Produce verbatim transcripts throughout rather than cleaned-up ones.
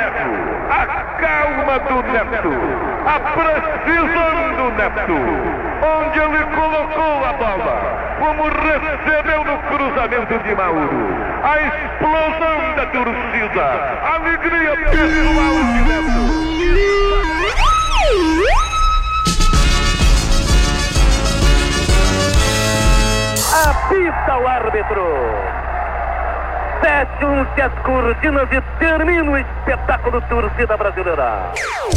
Neto, a calma do Neto, a precisão do Neto, onde ele colocou a bola, como recebeu no cruzamento de Mauro, a explosão da torcida, a alegria pessoal de Neto. Apita o árbitro. Feche-se as cortinas e termina o espetáculo torcida brasileira.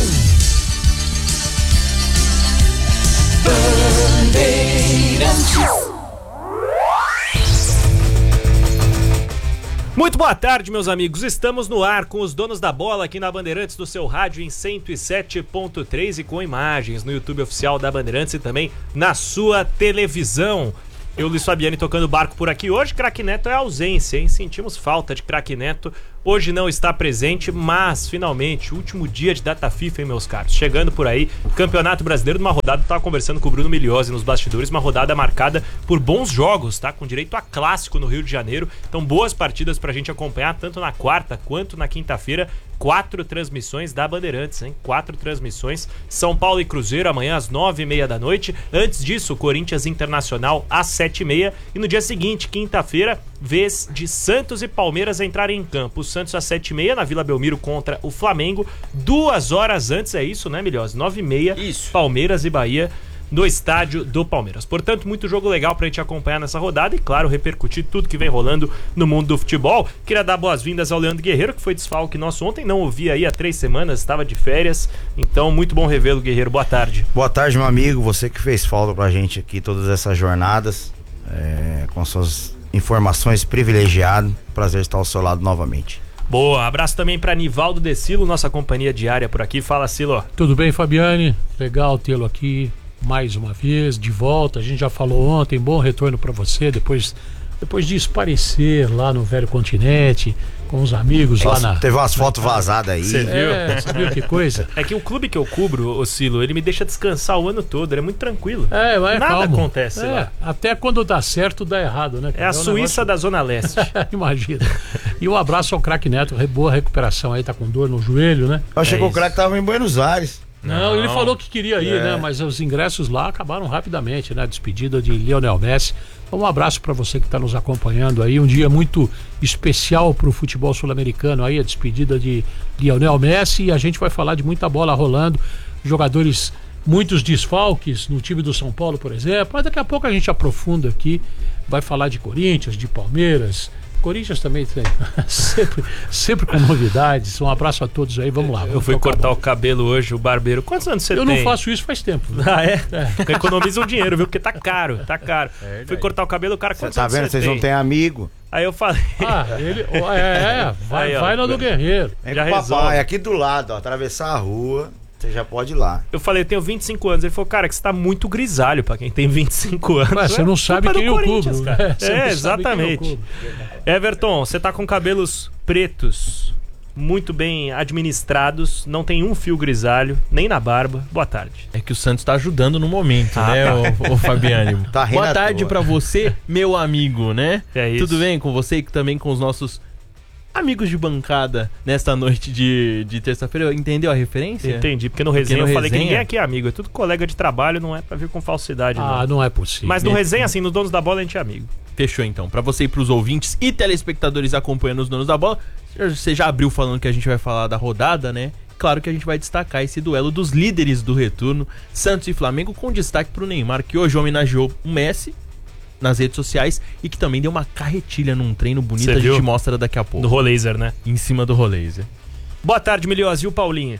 Muito boa tarde, meus amigos. Estamos no ar com os donos da bola aqui na Bandeirantes do seu rádio em cento e sete ponto três e com imagens no YouTube oficial da Bandeirantes e também na sua televisão. Eu, Luiz Fabiani, tocando barco por aqui hoje. Craque Neto é ausência, hein? Sentimos falta de Craque Neto. Hoje não está presente, mas finalmente, último dia de data FIFA, hein, meus caros? Chegando por aí, Campeonato Brasileiro, numa rodada, estava conversando com o Bruno Migliozzi nos bastidores, uma rodada marcada por bons jogos, tá? Com direito a clássico no Rio de Janeiro. Então, boas partidas pra gente acompanhar, tanto na quarta quanto na quinta-feira. Quatro transmissões da Bandeirantes, hein? Quatro transmissões. São Paulo e Cruzeiro amanhã às nove e meia da noite. Antes disso, Corinthians Internacional às sete e meia. E no dia seguinte, quinta-feira, vez de Santos e Palmeiras entrarem em campo. O Santos às sete e meia na Vila Belmiro contra o Flamengo. Duas horas antes, é isso, né, Migliozzi? nove e meia, isso. Palmeiras e Bahia no estádio do Palmeiras. Portanto, muito jogo legal pra gente acompanhar nessa rodada e, claro, repercutir tudo que vem rolando no mundo do futebol. Queria dar boas-vindas ao Leandro Guerreiro, que foi desfalque nosso ontem, não ouvi aí há três semanas, estava de férias, então muito bom revê-lo, Guerreiro. Boa tarde. Boa tarde, meu amigo, você que fez falta pra gente aqui todas essas jornadas, é, com suas informações privilegiadas. Prazer estar ao seu lado novamente. Boa, abraço também para Nivaldo De Silo, nossa companhia diária por aqui. Fala, Silo. Tudo bem, Fabiani? Legal tê-lo aqui mais uma vez, de volta. A gente já falou ontem, bom retorno para você, depois, depois de esparecer lá no Velho Continente, com os amigos. Nossa, lá na... Teve umas fotos vazadas aí. Você viu? É, você viu que coisa? É que o clube que eu cubro, o Silo, ele me deixa descansar o ano todo, ele é muito tranquilo. É, mas nada calma. acontece é, lá. Até quando dá certo, dá errado, né? É a um Suíça negócio... da Zona Leste. Imagina. E um abraço ao Craque Neto, boa recuperação aí, tá com dor no joelho, né? Eu achei é que o Craque tava em Buenos Aires. Não, ele falou que queria ir, é. né? Mas os ingressos lá acabaram rapidamente, né? Despedida de Lionel Messi. Então, um abraço para você que está nos acompanhando aí. Um dia muito especial para o futebol sul-americano aí, a despedida de Lionel Messi. E a gente vai falar de muita bola rolando. Jogadores, muitos desfalques no time do São Paulo, por exemplo. Mas daqui a pouco a gente aprofunda aqui. Vai falar de Corinthians, de Palmeiras. Corinthians também tem sempre, sempre com novidades. Um abraço a todos aí, vamos lá. Vamos eu fui cortar o cabelo hoje, o barbeiro. Quantos anos você eu tem? Eu não faço isso faz tempo. Ah, é? é. Economiza um dinheiro, viu? Porque tá caro, tá caro. É fui cortar o cabelo, o cara, quantos tá anos vendo? você Vocês tem? não têm amigo. Aí eu falei... Ah, ele... É, é vai, aí, vai no do Guerreiro. É já com o resolve. papai, aqui do lado, ó, atravessar a rua... Você já pode ir lá. Eu falei, eu tenho vinte e cinco anos. Ele falou, cara, que você tá muito grisalho pra quem tem vinte e cinco anos. Mas você não sabe quem eu cubro. Cara. É, é exatamente. Everton, você tá com cabelos pretos, muito bem administrados, não tem um fio grisalho, nem na barba. Boa tarde. É que o Santos tá ajudando no momento, ah, né, tá. o, o Fabiani? Tá Boa tarde pra você, meu amigo, né? É isso. Tudo bem com você e também com os nossos... amigos de bancada nesta noite de, de terça-feira. Entendeu a referência? Entendi, porque no resenha porque no eu falei resenha... que ninguém aqui é amigo, é tudo colega de trabalho, não é pra vir com falsidade. Ah, não, não é possível. Mas no resenha, assim, nos donos da bola a gente é amigo. Fechou então. Pra você e pros ouvintes e telespectadores acompanhando os donos da bola, você já abriu falando que a gente vai falar da rodada, né? Claro que a gente vai destacar esse duelo dos líderes do retorno, Santos e Flamengo, com destaque pro Neymar, que hoje homenageou o Messi nas redes sociais e que também deu uma carretilha num treino bonito. Cê a gente viu? Mostra daqui a pouco. Do Roleiser, né? Em cima do Roleiser. Boa tarde, Migliozzi. E o Paulinho?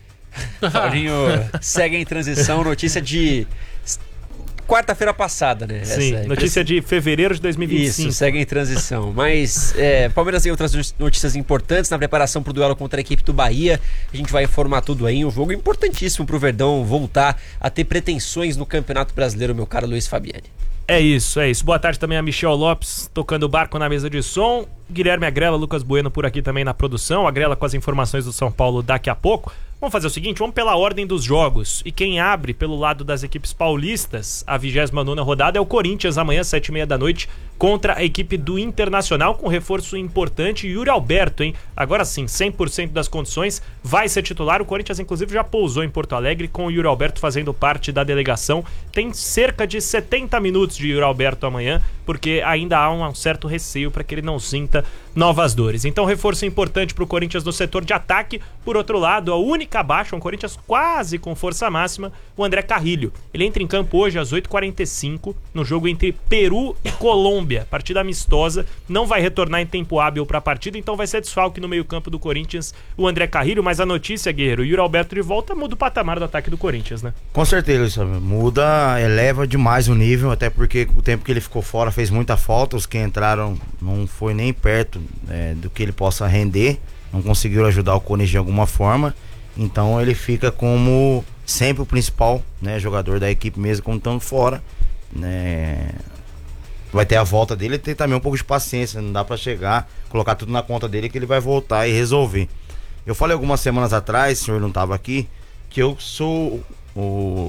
Paulinho segue em transição, notícia de quarta-feira passada, né? Sim, Essa, notícia de fevereiro de dois mil e vinte e cinco. Isso, segue em transição. Mas é, Palmeiras tem outras notícias importantes na preparação pro duelo contra a equipe do Bahia. A gente vai informar tudo aí. Um jogo importantíssimo pro Verdão voltar a ter pretensões no Campeonato Brasileiro, meu caro Luiz Fabiani. É isso, é isso. Boa tarde também a Michel Lopes, tocando o barco na mesa de som. Guilherme Agrela, Lucas Bueno por aqui também na produção. Agrela com as informações do São Paulo daqui a pouco. Vamos fazer o seguinte, vamos pela ordem dos jogos. E quem abre pelo lado das equipes paulistas a vigésima nona rodada é o Corinthians, amanhã, sete e meia da noite, contra a equipe do Internacional, com reforço importante. Yuri Alberto, hein? Agora sim, cem por cento das condições, vai ser titular. O Corinthians, inclusive, já pousou em Porto Alegre, com o Yuri Alberto fazendo parte da delegação. Tem cerca de setenta minutos de Yuri Alberto amanhã, porque ainda há um certo receio para que ele não sinta novas dores. Então, reforço importante para o Corinthians no setor de ataque. Por outro lado, a única baixa, um Corinthians quase com força máxima, o André Carrilho. Ele entra em campo hoje às oito e quarenta e cinco, no jogo entre Peru e Colômbia, partida amistosa, não vai retornar em tempo hábil para a partida, então vai ser desfalque no meio-campo do Corinthians o André Carrilho. Mas a notícia, Guerreiro, o Yuri Alberto de volta muda o patamar do ataque do Corinthians, né? Com certeza, isso muda, eleva demais o nível, até porque o tempo que ele ficou fora fez muita falta, os que entraram não foi nem perto é, do que ele possa render, não conseguiram ajudar o Corinthians de alguma forma, então ele fica como sempre o principal, né, jogador da equipe mesmo, como estando fora, né? Vai ter a volta dele e ter também um pouco de paciência, não dá pra chegar, colocar tudo na conta dele que ele vai voltar e resolver. Eu falei algumas semanas atrás, o senhor não tava aqui, que eu sou o